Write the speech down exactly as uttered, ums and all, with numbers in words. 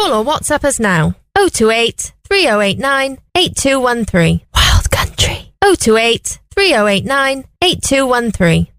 Call or WhatsApp us now. oh two eight, three oh eight nine, eight two one three. Wild Country. oh two eight, three oh eight nine, eight two one three.